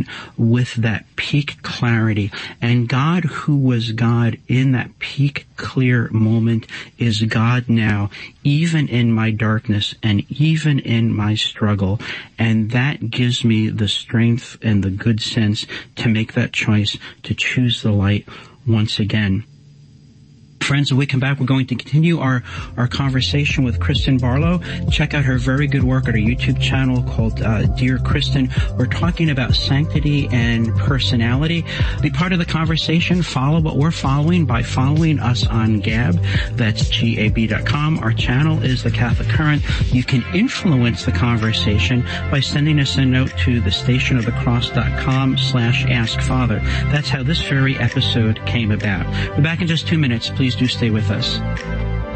moment with that peak clarity. And God, who was God in that peak clear moment, is God now, even in my darkness and even in my struggle. And that gives me the strength and the good sense to make that choice to choose the light once again. Friends, when we come back, we're going to continue our conversation with Kristen Barlow. Check out her very good work at our YouTube channel called Dear Kristen. We're talking about sanctity and personality. Be part of the conversation. Follow what we're following by following us on Gab. That's GAB.com. Our channel is The Catholic Current. You can influence the conversation by sending us a note to thestationofthecross.com/askfather. That's how this very episode came about. We're back in just 2 minutes. Please do stay with us.